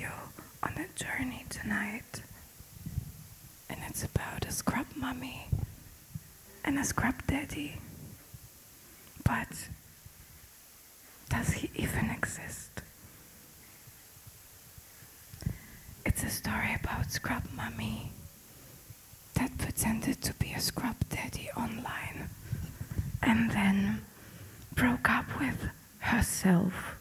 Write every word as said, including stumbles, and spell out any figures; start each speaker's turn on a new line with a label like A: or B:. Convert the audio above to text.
A: you on a journey tonight. And it's about a scrub mummy and a scrub daddy. But does he even exist? It's a story about scrub mummy that pretended to be a scrub daddy online and then broke up with herself